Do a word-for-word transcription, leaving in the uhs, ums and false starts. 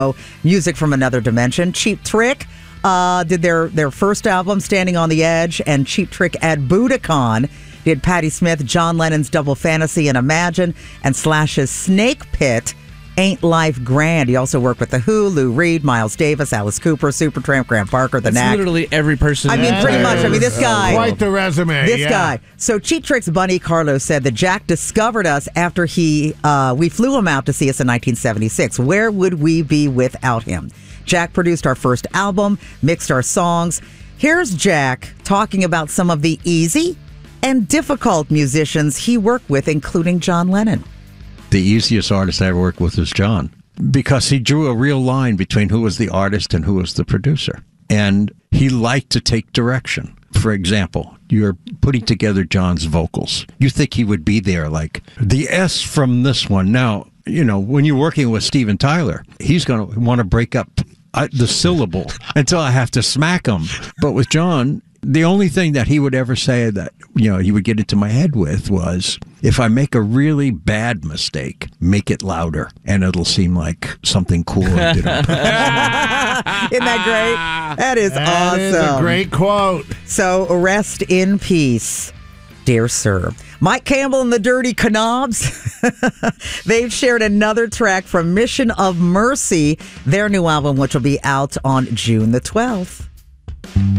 Music from Another Dimension. Cheap Trick uh, did their, their first album, Standing on the Edge, and Cheap Trick at Budokan did Patti Smith, John Lennon's Double Fantasy and Imagine, and Slash's Snake Pit, Ain't Life Grand. He also worked with The Who, Lou Reed, Miles Davis, Alice Cooper, Supertramp, Graham Parker, The That's Knack. literally every person. I mean, pretty much. I mean, this guy. Quite the resume. This yeah. guy. So Cheap Trick's Bunny Carlos said that Jack discovered us after he uh, we flew him out to see us in nineteen seventy-six. Where would we be without him? Jack produced our first album, mixed our songs. Here's Jack talking about some of the easy and difficult musicians he worked with, including John Lennon. The easiest artist I ever worked with was John, because he drew a real line between who was the artist and who was the producer. And he liked to take direction. For example, you're putting together John's vocals. You think he would be there, like the S from this one. Now, you know, when you're working with Steven Tyler, he's going to want to break up uh, the syllable until I have to smack him. But with John, the only thing that he would ever say that, you know, he would get into my head with was, if I make a really bad mistake, make it louder, and it'll seem like something cool I did. Isn't that great? That is that awesome. That is a great quote. So, rest in peace, dear sir. Mike Campbell and the Dirty Knobs, they've shared another track from Mission of Mercy, their new album, which will be out on June the twelfth.